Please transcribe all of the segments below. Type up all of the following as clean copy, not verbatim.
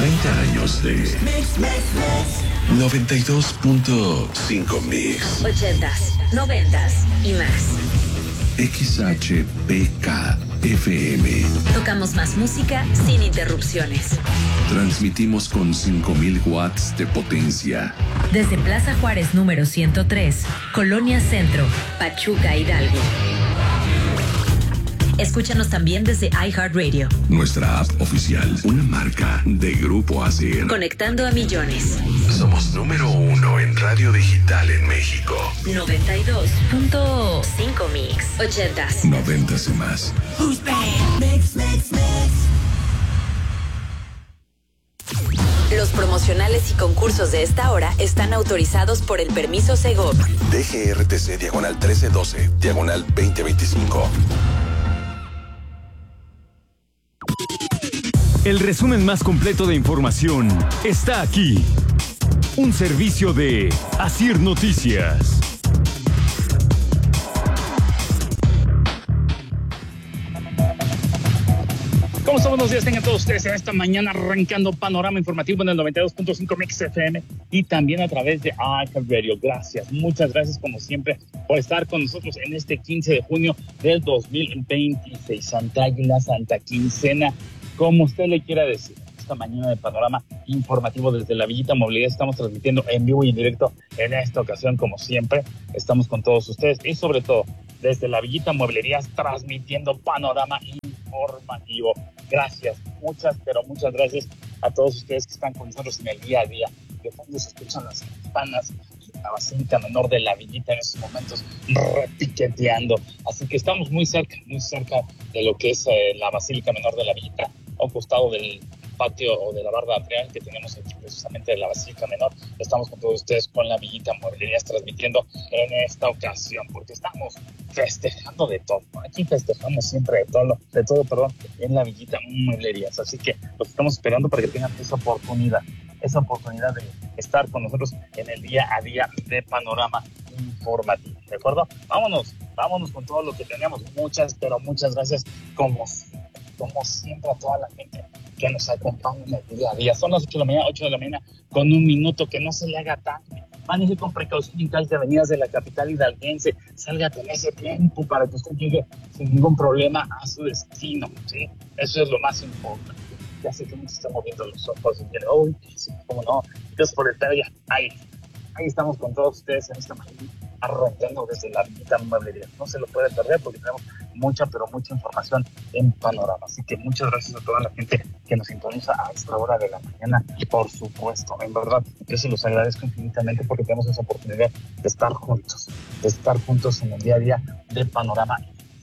30 años de Mix. 92.5 Mix. 80s, 90s y más. XHPK FM. Tocamos más música sin interrupciones. Transmitimos con 5,000 watts de potencia. Desde Plaza Juárez número 103, Colonia Centro, Pachuca, Hidalgo. Escúchanos también desde iHeartRadio. Nuestra app oficial, una marca de Grupo ASIR. Conectando a millones. Somos número 1 en radio digital en México. 92.5 Mix. 80s. 90s y más. Mix. Los promocionales y concursos de esta hora están autorizados por el permiso Segov. DGRTC diagonal 1312, diagonal 2025. El resumen más completo de información está aquí. Un servicio de ASIR Noticias. ¿Cómo están? Buenos días, tengan todos ustedes en esta mañana arrancando panorama informativo en el 92.5 Mix FM y también a través de iHeartRadio. Gracias, muchas gracias como siempre por estar con nosotros en este 15 de junio del 2026. Santa Águila, Santa Quincena, como usted le quiera decir. Esta mañana de panorama informativo desde la Villita Movilidad estamos transmitiendo en vivo y en directo en esta ocasión, como siempre. Estamos con todos ustedes y sobre todo desde la Villita Mueblería transmitiendo panorama informativo. Gracias, muchas gracias a todos ustedes que están con nosotros en el día a día. De fondo se escuchan las campanas, la Basílica Menor de la Villita en estos momentos repiqueteando. Así que estamos muy cerca de lo que es la Basílica Menor de la Villita, a un costado del patio o de la barda atrial que tenemos aquí precisamente de la Basílica Menor. Estamos con todos ustedes con la Villita Mueblerías transmitiendo en esta ocasión porque estamos festejando de todo. Aquí festejamos siempre de todo en la Villita Mueblerías. Así que los estamos esperando para que tengan esa oportunidad de estar con nosotros en el día a día de panorama informativo. ¿De acuerdo? Vámonos con todo lo que tenemos. Muchas gracias como siempre a toda la gente que nos acompaña en el día a día. Son las 8 de la mañana con un minuto, que no se le haga tarde. Maneje con precaución en calles de avenidas de la capital hidalguense. Salga en ese tiempo para que usted llegue sin ningún problema a su destino, ¿sí? Eso es lo más importante. Ya sé que muchos están moviendo los ojos y dicen, uy, sí, cómo no, Dios por el día. Ahí estamos con todos ustedes en esta mañana, arrancando desde la Villita Mueblería. No se lo puede perder porque tenemos mucha información en panorama. Así que muchas gracias a toda la gente que nos sintoniza a esta hora de la mañana. Y por supuesto, en verdad, yo se los agradezco infinitamente porque tenemos esa oportunidad de estar juntos en el día a día de panorama.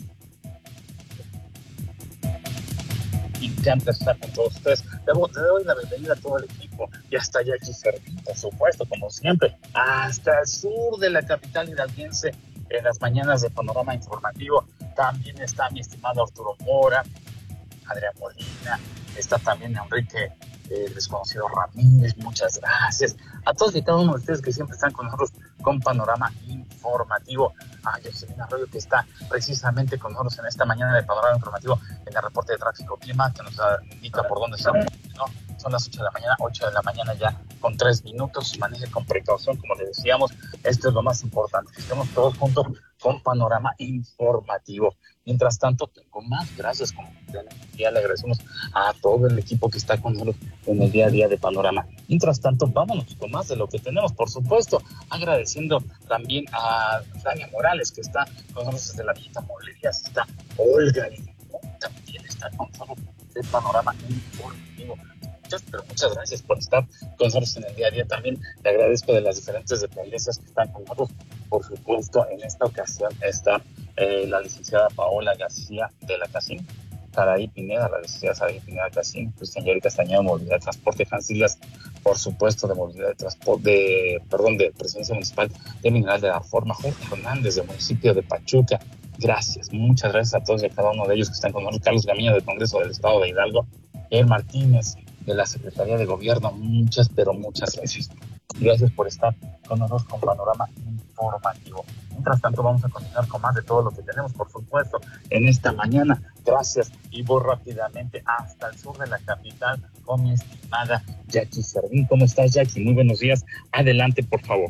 Me encanta estar con todos ustedes. Le doy la bienvenida a todo el equipo. Ya está Jackie Servín, por supuesto, como siempre, hasta el sur de la capital hidalguense en las mañanas de panorama informativo. También está mi estimado Arturo Mora, Adrián Molina, está también Enrique, el desconocido Ramírez. Muchas gracias a todos y cada uno de ustedes que siempre están con nosotros con panorama informativo. Jocelyn Arroyo, que está precisamente con nosotros en esta mañana de panorama informativo en el reporte de tráfico clima, que nos indica por dónde estamos, ¿no? Son las 8 de la mañana ya con 3 minutos. Maneje con precaución, como les decíamos. Esto es lo más importante, que estemos todos juntos con panorama informativo. Mientras tanto, tengo más gracias, como ya le agradecemos a todo el equipo que está con nosotros en el día a día de panorama. Mientras tanto, vámonos con más de lo que tenemos, por supuesto, agradeciendo también a Dania Morales, que está con nosotros desde la Villita Mueblerías. Está Olga y también está con nosotros de panorama informativo. Muchas gracias por estar con nosotros en el día a día. También le agradezco de las diferentes dependencias que están con nosotros. Por supuesto, en esta ocasión está la licenciada Paola García de la CACIM, Saraí Pineda, la licenciada Saraí Pineda CACIM, Cristian Yari Castañeda de Movilidad de Transporte, Francislas, por supuesto, de Movilidad de Transporte, de Presidencia Municipal de Mineral de la Forma, Jorge Hernández, del municipio de Pachuca. Gracias, muchas gracias a todos y a cada uno de ellos que están con nosotros. Carlos Gamilla del Congreso del Estado de Hidalgo, El Martínez de la Secretaría de Gobierno, muchas gracias. Gracias por estar con nosotros con Panorama Informativo. Mientras tanto, vamos a continuar con más de todo lo que tenemos, por supuesto, en esta mañana. Gracias, y voy rápidamente hasta el sur de la capital con mi estimada Jackie Servín. ¿Cómo estás, Jackie? Muy buenos días. Adelante, por favor.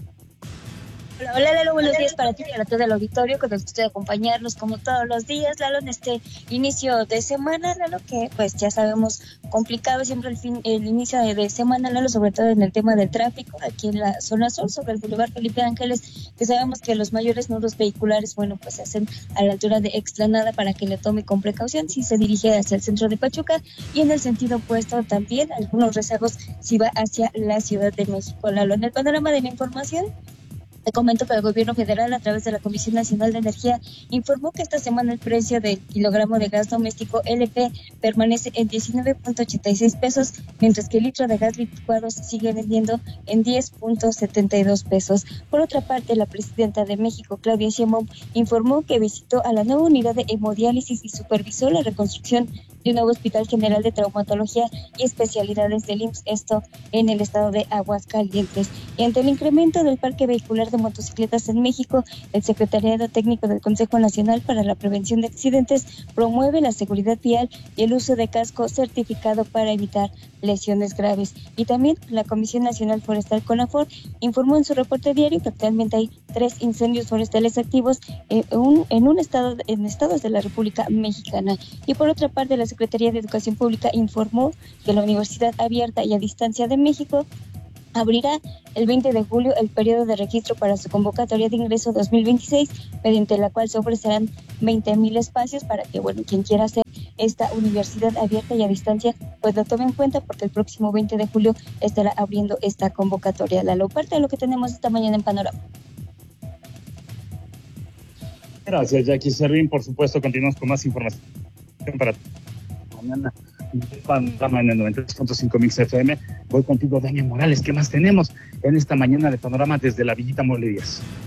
Hola Lalo, buenos días para ti y para todo el auditorio que nos gusta acompañarnos como todos los días, Lalo, en este inicio de semana, Lalo, que pues ya sabemos complicado siempre el inicio de semana, Lalo, sobre todo en el tema del tráfico aquí en la zona sur, sobre el Boulevard Felipe Ángeles, que sabemos que los mayores nudos vehiculares, bueno, pues se hacen a la altura de Explanada para que le tome con precaución si se dirige hacia el centro de Pachuca, y en el sentido opuesto también algunos rezagos si va hacia la Ciudad de México, Lalo. En el panorama de la información, te comento que el gobierno federal, a través de la Comisión Nacional de Energía, informó que esta semana el precio del kilogramo de gas doméstico LP permanece en 19.86 pesos, mientras que el litro de gas licuado se sigue vendiendo en 10.72 pesos. Por otra parte, la presidenta de México, Claudia Sheinbaum, informó que visitó a la nueva unidad de hemodiálisis y supervisó la reconstrucción de un nuevo Hospital General de Traumatología y Especialidades del IMSS, esto en el estado de Aguascalientes. Y ante el incremento del parque vehicular de motocicletas en México, el Secretariado Técnico del Consejo Nacional para la Prevención de Accidentes promueve la seguridad vial y el uso de casco certificado para evitar lesiones graves. Y también la Comisión Nacional Forestal CONAFOR informó en su reporte diario que actualmente hay 3 incendios forestales activos en estados de la República Mexicana. Y por otra parte, la Secretaría de Educación Pública informó que la Universidad Abierta y a Distancia de México abrirá el 20 de julio el periodo de registro para su convocatoria de ingreso 2026, mediante la cual se ofrecerán 20,000 espacios para que, bueno, quien quiera hacer esta universidad abierta y a distancia, pues lo tome en cuenta, porque el próximo 20 de julio estará abriendo esta convocatoria. Lalo, parte de lo que tenemos esta mañana en Panorama. Gracias, Jackie Servín. Por supuesto, continuamos con más información para mañana. Panorama en el 93.5 Mix FM. Voy contigo, Daniel Morales. ¿Qué más tenemos en esta mañana de Panorama desde la Villita Mole 10?